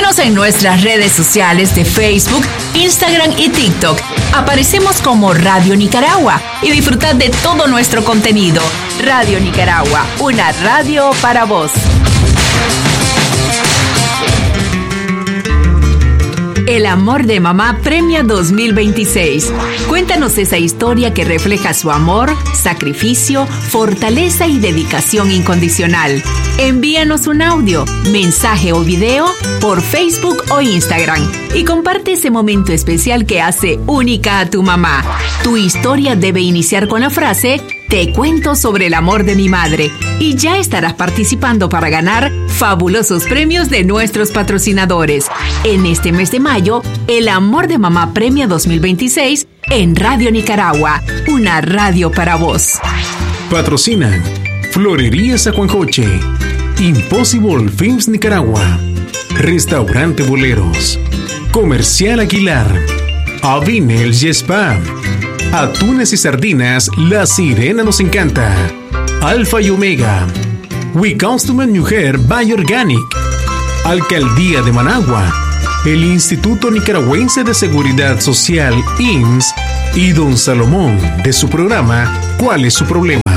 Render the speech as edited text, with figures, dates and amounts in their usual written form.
Síguenos en nuestras redes sociales de Facebook, Instagram y TikTok. Aparecemos como Radio Nicaragua y disfrutad de todo nuestro contenido. Radio Nicaragua, una radio para vos. El amor de mamá premia 2026. Cuéntanos esa historia que refleja su amor, sacrificio, fortaleza y dedicación incondicional. Envíanos un audio, mensaje o video por Facebook o Instagram y comparte ese momento especial que hace única a tu mamá. Tu historia debe iniciar con la frase: te cuento sobre el amor de mi madre, y ya estarás participando para ganar fabulosos premios de nuestros patrocinadores. En este mes de mayo, El Amor de Mamá Premia 2026 en Radio Nicaragua, una radio para vos. Patrocinan Florería Zacuancoche, Impossible Films Nicaragua, Restaurante Boleros, Comercial Aguilar, Avinel y Spa, Atunes y Sardinas La Sirena nos encanta, Alfa y Omega, We Customer Mujer by Organic, Alcaldía de Managua, el Instituto Nicaragüense de Seguridad Social INS y Don Salomón de su programa ¿Cuál es su problema?